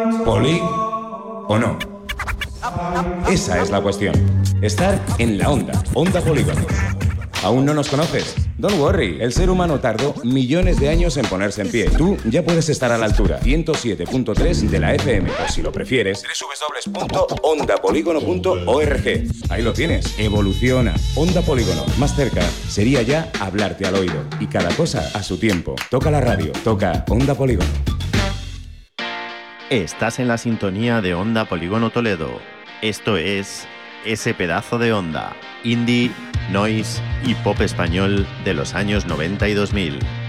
¿Poli o no? Esa es la cuestión. Estar en la onda, Onda Polígono. ¿Aún no nos conoces? Don't worry, el ser humano tardó millones de años en ponerse en pie. Tú ya puedes estar a la altura. 107.3 de la FM, o si lo prefieres, www.ondapolígono.org. Ahí lo tienes, evoluciona. Onda Polígono, más cerca, sería ya hablarte al oído. Y cada cosa a su tiempo. Toca la radio, toca Onda Polígono. Estás en la sintonía de Onda Polígono Toledo. Esto es Ese Pedazo de Onda, indie, noise y pop español de los años 90 y 2000.